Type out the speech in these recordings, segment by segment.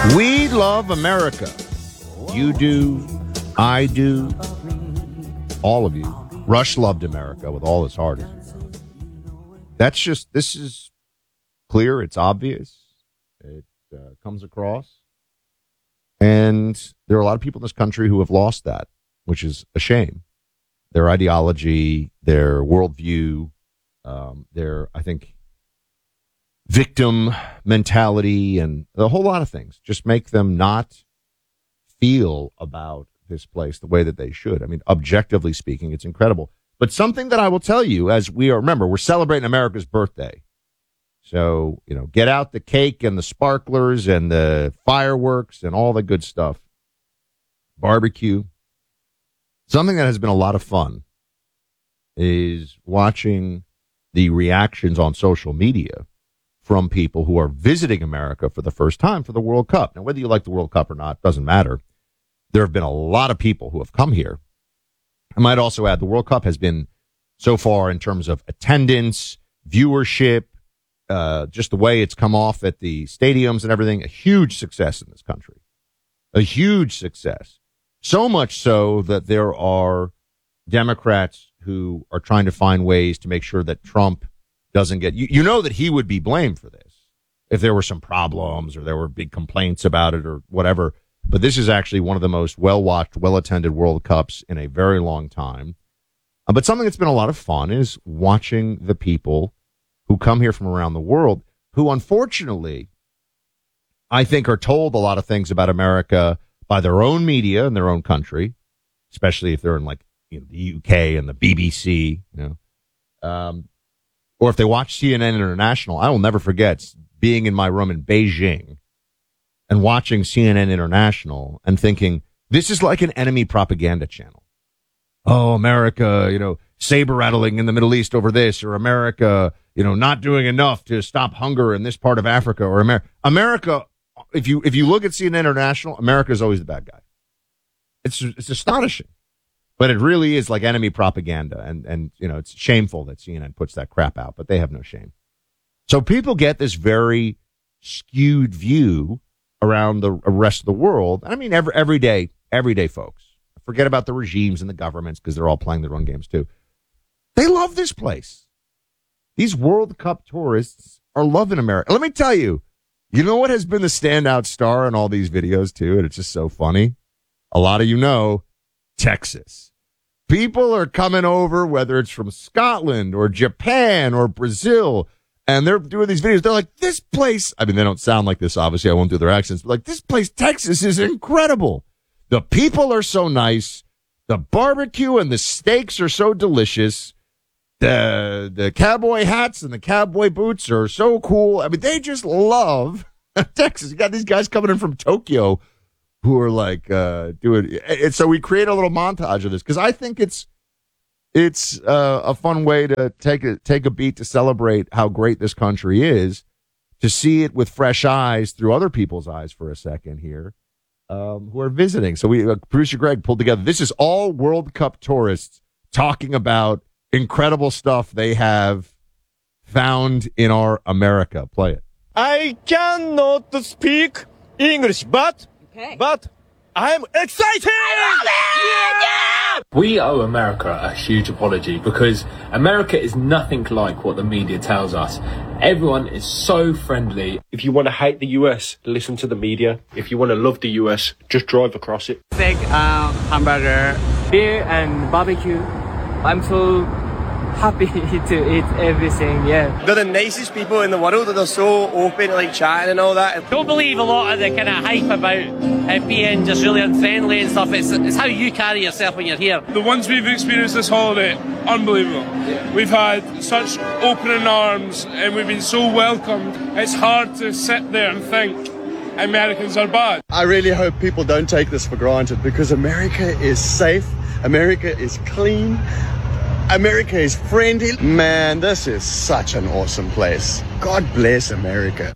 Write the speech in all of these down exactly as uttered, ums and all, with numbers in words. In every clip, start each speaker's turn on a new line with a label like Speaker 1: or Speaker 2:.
Speaker 1: We love America. You do. I do. All of you. Rush loved America with all his heart. That's just, this is clear. It's obvious. It uh, comes across. And there are a lot of people in this country who have lost that, which is a shame. Their ideology, their worldview, um, their, I think, victim mentality, and a whole lot of things just make them not feel about this place the way that they should. I mean, objectively speaking, it's incredible. But something that I will tell you, as we are, remember, we're celebrating America's birthday. So, you know, get out the cake and the sparklers and the fireworks and all the good stuff. Barbecue. Something that has been a lot of fun is watching the reactions on social media from people who are visiting America for the first time for the World Cup. Now, whether you like the World Cup or not, doesn't matter. There have been a lot of people who have come here. I might also add the World Cup has been, so far, in terms of attendance, viewership, uh, just the way it's come off at the stadiums and everything, a huge success in this country. A huge success. So much so that there are Democrats who are trying to find ways to make sure that Trump doesn't get, you, you know that he would be blamed for this if there were some problems or there were big complaints about it or whatever. But this is actually one of the most well-watched, well-attended World Cups in a very long time. Uh, but something that's been a lot of fun is watching the people who come here from around the world who, unfortunately, I think are told a lot of things about America by their own media in their own country, especially if they're in, like, you know, the U K and the B B C, you know. Um, or if they watch C N N International. I will never forget being in my room in Beijing and watching C N N International and thinking, this is like an enemy propaganda channel. Oh, America, you know, saber rattling in the Middle East over this, or America, you know, not doing enough to stop hunger in this part of Africa, or America. America, if you if you look at C N N International, America is always the bad guy. It's it's astonishing. But it really is like enemy propaganda, and, and you know, it's shameful that C N N puts that crap out, but they have no shame. So people get this very skewed view around the rest of the world. I mean, every, every day, everyday folks. Forget about the regimes and the governments because they're all playing their own games too. They love this place. These World Cup tourists are loving America. Let me tell you, you know what has been the standout star in all these videos too, and it's just so funny? A lot of you know, Texas. People are coming over, whether it's from Scotland or Japan or Brazil, and they're doing these videos. They're like, this place, I mean, they don't sound like this, obviously. I won't do their accents, but like, this place, Texas, is incredible. The people are so nice. The barbecue and the steaks are so delicious. The, the cowboy hats and the cowboy boots are so cool. I mean, they just love Texas. You got these guys coming in from Tokyo who are like, uh, doing it. And so we create a little montage of this because I think it's, it's, uh, a fun way to take a, take a beat to celebrate how great this country is, to see it with fresh eyes through other people's eyes for a second here, um, who are visiting. So we, uh, producer Greg pulled together. This is all World Cup tourists talking about incredible stuff they have found in our America. Play it.
Speaker 2: I cannot speak English, but Okay. But I'm excited! I love it! Yeah!
Speaker 3: We owe America a huge apology because America is nothing like what the media tells us. Everyone is so friendly.
Speaker 4: If you want to hate the U S, listen to the media. If you want to love the U S, just drive across it.
Speaker 5: Steak, um, hamburger, beer and barbecue. I'm so happy to eat everything, yeah.
Speaker 2: They're the nicest people in the world. They're so open to like chatting and all that.
Speaker 6: Don't believe a lot of the kind of hype about uh, being just really unfriendly and stuff. It's, it's how you carry yourself when you're here.
Speaker 7: The ones we've experienced this holiday, unbelievable. Yeah. We've had such opening arms and we've been so welcomed. It's hard to sit there and think Americans are bad.
Speaker 8: I really hope people don't take this for granted because America is safe. America is clean. America is friendly. Man, this is such an awesome place. God bless America.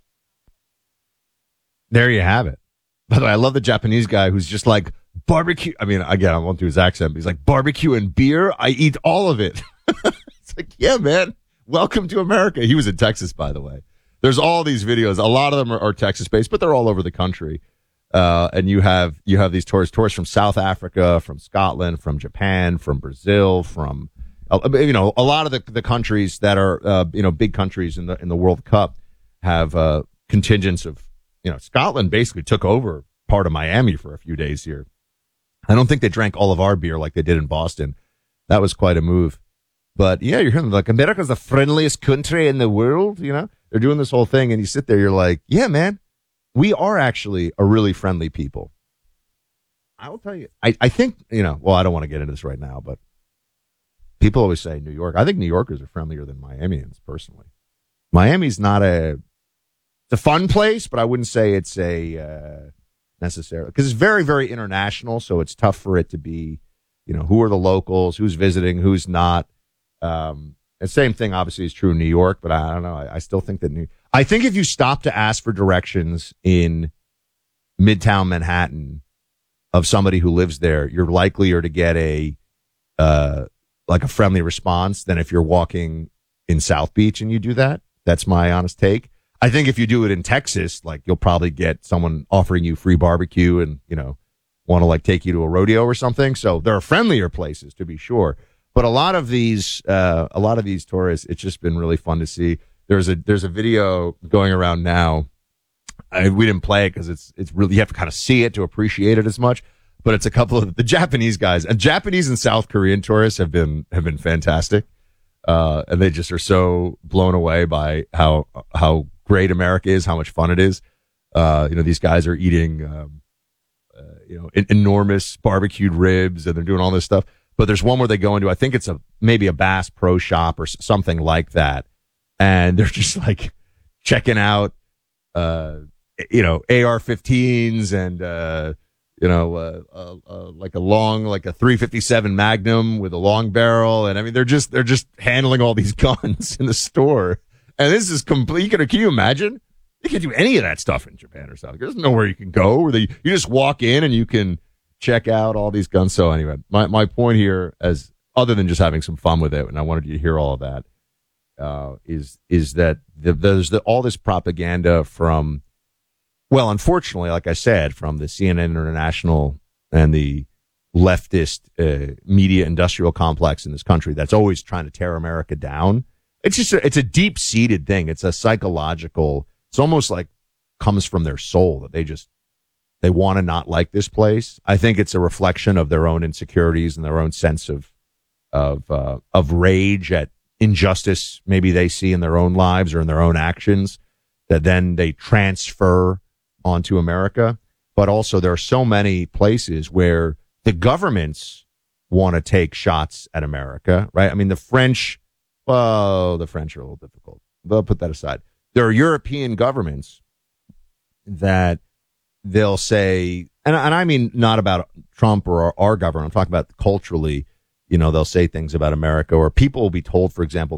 Speaker 1: There you have it. By the way, I love the Japanese guy who's just like, barbecue. I mean, again, I won't do his accent, but he's like, barbecue and beer? I eat all of it. It's like, yeah, man. Welcome to America. He was in Texas, by the way. There's all these videos. A lot of them are, are Texas-based, but they're all over the country. Uh, and you have you have these tourists, tourists from South Africa, from Scotland, from Japan, from Brazil, from uh, you know a lot of the the countries that are uh, you know big countries in the in the World Cup have uh, contingents of you know Scotland basically took over part of Miami for a few days here. I don't think they drank all of our beer like they did in Boston. That was quite a move. But yeah, you're hearing like America's the friendliest country in the world. You know they're doing this whole thing, and you sit there, you're like, yeah, man. We are actually a really friendly people. I will tell you, I, I think, you know, well, I don't want to get into this right now, but people always say New York. I think New Yorkers are friendlier than Miamians, personally. Miami's not a, it's a fun place, but I wouldn't say it's a, uh, necessarily, because it's very, very international, so it's tough for it to be, you know, who are the locals, who's visiting, who's not. Um, the same thing, obviously, is true in New York, but I, I don't know. I, I still think that New I think if you stop to ask for directions in Midtown Manhattan of somebody who lives there, you're likelier to get a uh, like a friendly response than if you're walking in South Beach and you do that. That's my honest take. I think if you do it in Texas, like you'll probably get someone offering you free barbecue and you know want to like take you to a rodeo or something. So there are friendlier places to be sure, but a lot of these uh, a lot of these tourists, it's just been really fun to see. There's a there's a video going around now. I, we didn't play it because it's it's really you have to kind of see it to appreciate it as much. But it's a couple of the Japanese guys and Japanese and South Korean tourists have been have been fantastic, uh, and they just are so blown away by how how great America is, how much fun it is. Uh, you know, these guys are eating um, uh, you know en- enormous barbecued ribs and they're doing all this stuff. But there's one where they go into I think it's a maybe a Bass Pro Shop or something like that. And they're just like checking out, uh, you know, A R fifteens and, uh, you know, uh, uh, uh, like a long, like a three fifty-seven Magnum with a long barrel. And I mean, they're just, they're just handling all these guns in the store. And this is complete. Can you imagine? You can't do any of that stuff in Japan or something. There's nowhere you can go where they, you just walk in and you can check out all these guns. So anyway, my, my point here as other than just having some fun with it. And I wanted you to hear all of that. Uh, is is that the, there's the, all this propaganda from, well, unfortunately, like I said, from the C N N International and the leftist uh, media industrial complex in this country that's always trying to tear America down. It's just a, it's a deep seated thing. It's a psychological. It's almost like comes from their soul that they just they want to not like this place. I think it's a reflection of their own insecurities and their own sense of of uh, of rage at injustice maybe they see in their own lives or in their own actions that then they transfer onto America. But also there are so many places where the governments want to take shots at America, right? I mean, the French, well, the French are a little difficult, but I'll put that aside. There are European governments that they'll say, and, and I mean not about Trump or our, our government, I'm talking about culturally. You know, they'll say things about America, or people will be told, for example,